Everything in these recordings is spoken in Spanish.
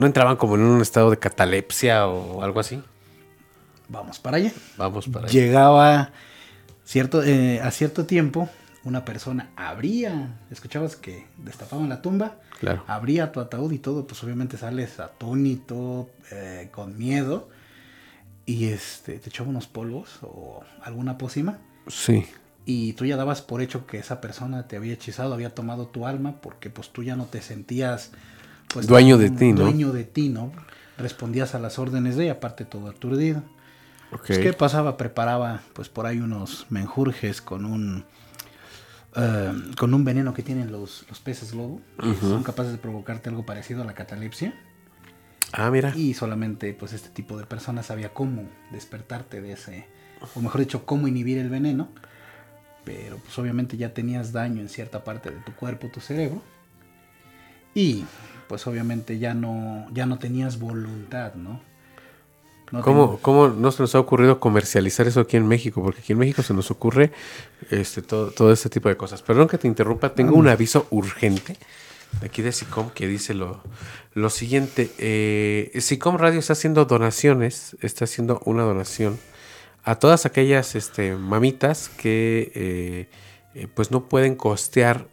¿No entraban como en un estado de catalepsia o algo así? Vamos para allá. Vamos para allá. Llegaba a cierto tiempo, una persona abría, escuchabas que destapaban la tumba, Claro. abría tu ataúd y todo, pues obviamente sales atónito, con miedo, y te echaba unos polvos o alguna pócima, Sí. y tú ya dabas por hecho que esa persona te había hechizado, había tomado tu alma, porque pues tú ya no te sentías pues Dueño de ti, ¿no? dueño de ti, ¿no? Respondías a las órdenes de ella, aparte todo aturdido. Ok. Pues, ¿qué pasaba? Preparaba pues por ahí unos menjurjes con un veneno que tienen los peces globo, que son capaces de provocarte algo parecido a la catalepsia. Ah, mira. Y solamente pues este tipo de personas sabía cómo despertarte de ese, o mejor dicho, cómo inhibir el veneno. Pero pues obviamente ya tenías daño en cierta parte de tu cuerpo, tu cerebro. Y pues obviamente ya no tenías voluntad, ¿no? ¿Cómo no se nos ha ocurrido comercializar eso aquí en México? Porque aquí en México se nos ocurre todo este tipo de cosas. Perdón que te interrumpa, tengo un aviso urgente de aquí de SICOM que dice lo siguiente. SICOM Radio está haciendo donaciones, está haciendo una donación a todas aquellas mamitas que pues no pueden costear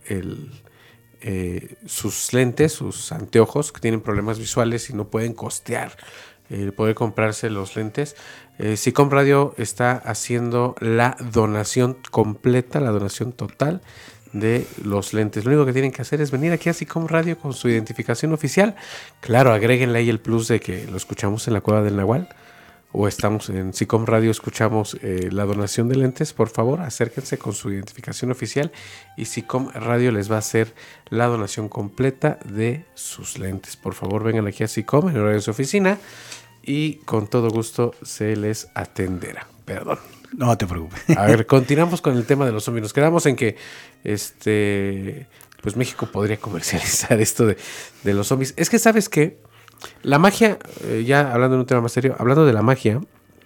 sus lentes, sus anteojos, que tienen problemas visuales y no pueden costear poder comprarse los lentes. SICOM Radio está haciendo la donación completa, la donación total de los lentes. Lo único que tienen que hacer es venir aquí a SICOM Radio con su identificación oficial. Claro, agréguenle ahí el plus de que lo escuchamos en la Cueva del Nahual o estamos en SICOM Radio, escuchamos la donación de lentes. Por favor, acérquense con su identificación oficial y SICOM Radio les va a hacer la donación completa de sus lentes. Por favor, vengan aquí a SICOM en horario de su oficina y con todo gusto se les atenderá. Perdón. No te preocupes. A ver, continuamos con el tema de los zombies. Nos quedamos en que pues México podría comercializar esto de los zombies. Es que, ¿sabes qué? La magia, ya hablando en un tema más serio, hablando de la magia,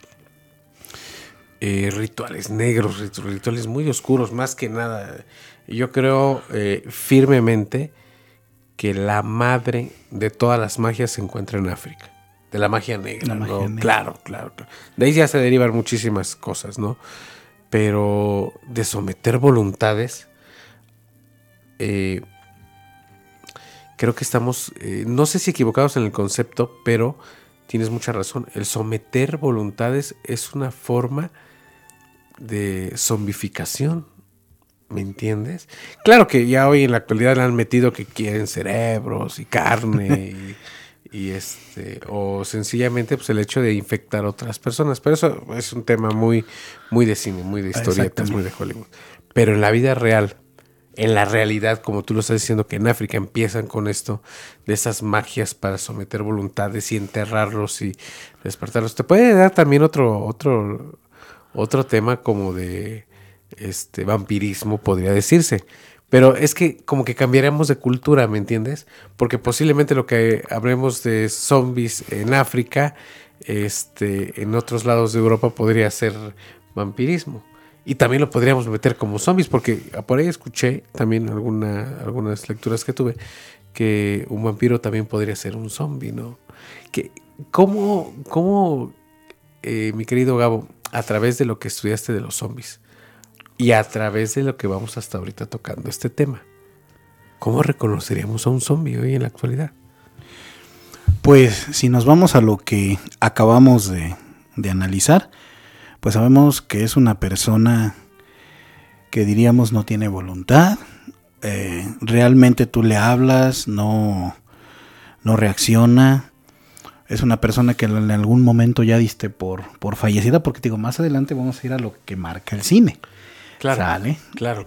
rituales negros, rituales muy oscuros, más que nada. Yo creo firmemente que la madre de todas las magias se encuentra en África. De la magia negra, La magia ¿no? negra. Claro. De ahí ya se derivan muchísimas cosas, ¿no? Pero de someter voluntades, creo que estamos, no sé si equivocados en el concepto, pero tienes mucha razón. El someter voluntades es una forma de zombificación. ¿Me entiendes? Claro que ya hoy en la actualidad le han metido que quieren cerebros y carne o sencillamente pues el hecho de infectar a otras personas. Pero eso es un tema muy, muy de cine, muy de historietas, muy de Hollywood. Pero en la vida real, en la realidad, como tú lo estás diciendo, que en África empiezan con esto de esas magias para someter voluntades y enterrarlos y despertarlos. Te puede dar también otro tema como de vampirismo, podría decirse. Pero es que como que cambiaríamos de cultura, ¿me entiendes? Porque posiblemente lo que hablemos de zombies en África, en otros lados de Europa podría ser vampirismo. Y también lo podríamos meter como zombies, porque por ahí escuché también algunas lecturas que tuve, que un vampiro también podría ser un zombie, ¿no? ¿Cómo mi querido Gabo, a través de lo que estudiaste de los zombies, y a través de lo que vamos hasta ahorita tocando este tema, ¿cómo reconoceríamos a un zombie hoy en la actualidad? Pues si nos vamos a lo que acabamos de analizar, pues sabemos que es una persona que diríamos no tiene voluntad. Realmente tú le hablas, no reacciona. Es una persona que en algún momento ya diste por fallecida, porque te digo, más adelante vamos a ir a lo que marca el cine. Claro, ¿sale? Claro.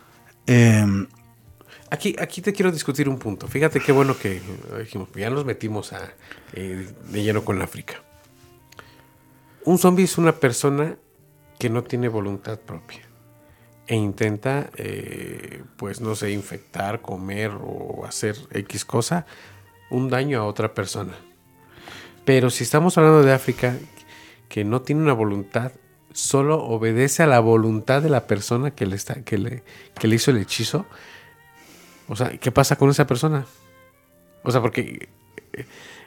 Aquí te quiero discutir un punto. Fíjate qué bueno que dijimos, ya nos metimos de lleno con África. Un zombie es una persona que no tiene voluntad propia e intenta, pues no sé, infectar, comer o hacer X cosa, un daño a otra persona. Pero si estamos hablando de África, que no tiene una voluntad, solo obedece a la voluntad de la persona que le hizo el hechizo. O sea, ¿qué pasa con esa persona? O sea, porque